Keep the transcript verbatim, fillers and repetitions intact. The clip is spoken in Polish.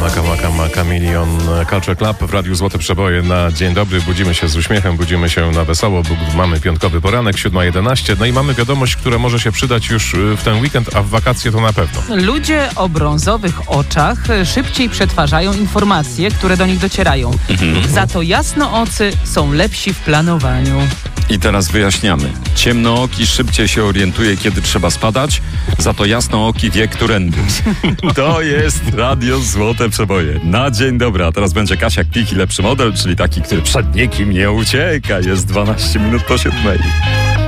Maka, maka, maka, milion Culture Club w Radiu Złote Przeboje na dzień dobry. Budzimy się z uśmiechem, budzimy się na wesoło, bo mamy piątkowy poranek, siódma jedenaście. No i mamy wiadomość, która może się przydać już w ten weekend, a w wakacje to na pewno. Ludzie o brązowych oczach szybciej przetwarzają informacje, które do nich docierają. Za to jasnoocy są lepsi w planowaniu. I teraz wyjaśniamy. Ciemnooki szybciej się orientuje, kiedy trzeba spadać, za to jasnooki wie, którędy. To jest Radio Złote Przeboje. Na dzień dobry. A teraz będzie Kasia Klik i lepszy model, czyli taki, który przed nikim nie ucieka. Jest dwanaście minut po siódmej.